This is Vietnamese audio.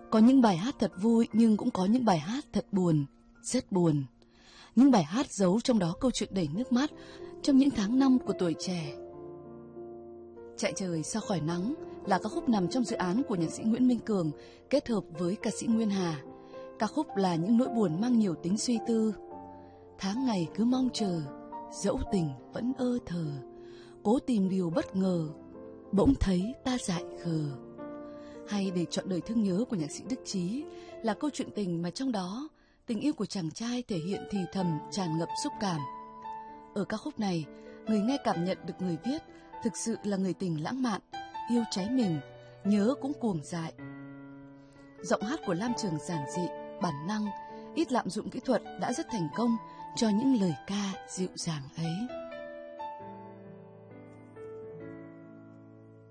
Có những bài hát thật vui nhưng cũng có những bài hát thật buồn, rất buồn. Những bài hát giấu trong đó câu chuyện đầy nước mắt trong những tháng năm của tuổi trẻ. Chạy trời sao khỏi nắng là ca khúc nằm trong dự án của nhạc sĩ Nguyễn Minh Cường kết hợp với ca sĩ Nguyên Hà. Ca khúc là những nỗi buồn mang nhiều tính suy tư. Tháng ngày cứ mong chờ, dẫu tình vẫn ơ thờ, cố tìm điều bất ngờ, bỗng thấy ta dại khờ. Hay để chọn đời thương nhớ của nhạc sĩ Đức Chí là câu chuyện tình mà trong đó tình yêu của chàng trai thể hiện thì thầm tràn ngập xúc cảm. Ở ca khúc này, người nghe cảm nhận được người viết thực sự là người tình lãng mạn, yêu cháy mình, nhớ cũng cuồng dại. Giọng hát của Lam Trường giản dị, bản năng, ít lạm dụng kỹ thuật đã rất thành công cho những lời ca dịu dàng ấy.